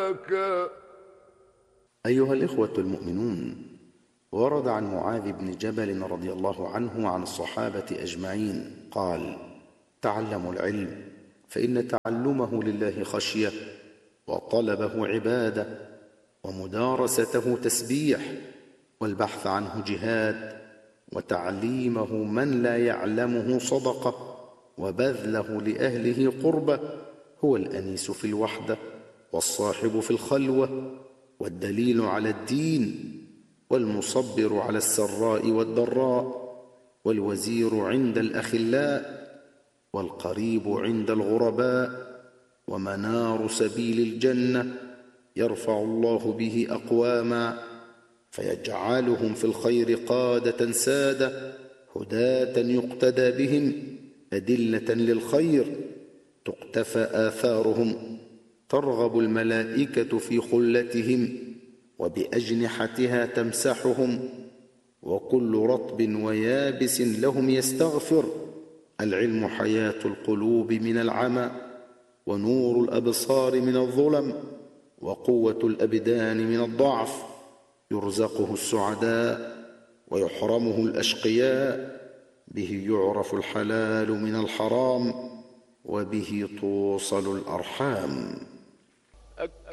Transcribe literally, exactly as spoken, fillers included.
لك. أيها الإخوة المؤمنون، ورد عن معاذ بن جبل رضي الله عنه عن الصحابة أجمعين قال: تعلموا العلم فإن تعلمه لله خشية، وطلبه عبادة، ومدارسته تسبيح، والبحث عنه جهاد، وتعليمه من لا يعلمه صدقة، وبذله لأهله قربة. هو الأنيس في الوحدة، والصاحب في الخلوة، والدليل على الدين، والمصبر على السراء والضراء، والوزير عند الأخلاء، والقريب عند الغرباء، ومنار سبيل الجنة، يرفع الله به أقواما فيجعلهم في الخير قادة سادة، هداة يقتدى بهم، أدلة للخير تقتفى آثارهم، ترغب الملائكة في خلتهم، وبأجنحتها تمسحهم، وكل رطب ويابس لهم يستغفر. العلم حياة القلوب من العمى، ونور الأبصار من الظلم، وقوة الأبدان من الضعف. يرزقه السعداء ويحرمه الأشقياء، به يعرف الحلال من الحرام، وبه توصل الأرحام.